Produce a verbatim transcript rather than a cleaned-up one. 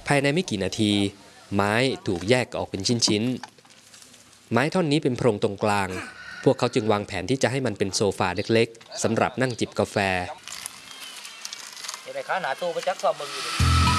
ภายในไม่กี่นาทีไม้ถูกแยกออกเป็นชิ้นๆไม้ท่อนนี้เป็นโพรงตรงกลางพวกเขาจึงวางแผนที่จะให้มันเป็นโซฟาเล็กๆสำหรับนั่งจิบกาแฟในขาหนาตู้ไปจักซ้อมมึงอยู่